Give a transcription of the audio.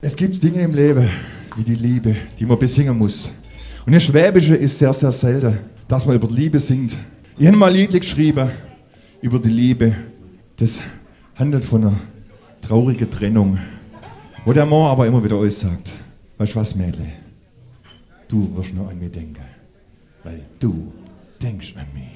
Es gibt Dinge im Leben, wie die Liebe, die man besingen muss. Und das Schwäbische ist sehr, sehr selten, dass man über die Liebe singt. Ich habe mal ein Lied geschrieben über die Liebe. Das handelt von einer traurigen Trennung, wo der Mann aber immer wieder alles sagt. Weißt du was, Mädle? Du wirst noch an mich denken, weil du denkst an mich.